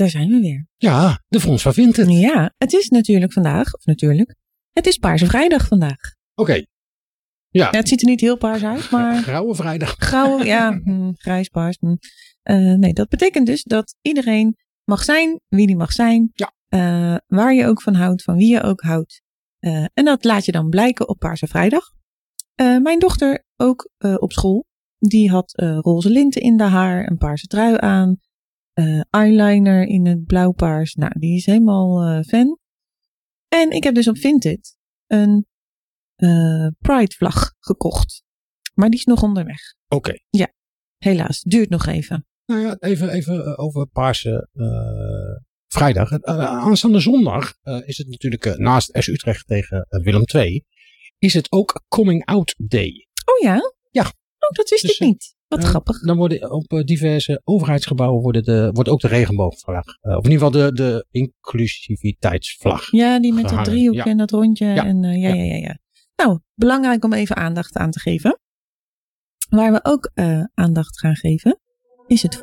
daar zijn we weer. Ja, de Frans van Vinted. Ja, het is natuurlijk vandaag, het is Paarse Vrijdag vandaag. Oké. Ja, het ziet er niet heel paars uit, maar... Grauwe vrijdag. Grauwe, ja, grijs, paars. Nee, dat betekent dus dat iedereen mag zijn wie die mag zijn. Ja. Waar je ook van houdt, van wie je ook houdt. En dat laat je dan blijken op Paarse Vrijdag. Mijn dochter ook op school. Die had roze linten in de haar, een paarse trui aan. Eyeliner in het blauw-paars. Nou, die is helemaal fan. En ik heb dus op Vinted een Pride vlag gekocht. Maar die is nog onderweg. Oké. Ja, helaas. Duurt nog even. Nou ja, even over Paarse Vrijdag. Aanstaande zondag is het natuurlijk naast S Utrecht tegen Willem II. Is het ook Coming Out Day. Oh ja? Ja. Oh, dat wist ik niet. Wat grappig. Dan worden op diverse overheidsgebouwen wordt ook de regenboogvlag. Of in ieder geval de inclusiviteitsvlag. Ja, die met gehangen. dat driehoekje en dat rondje. Ja. En, ja. Nou, belangrijk om even aandacht aan te geven. Waar we ook aandacht gaan geven, is het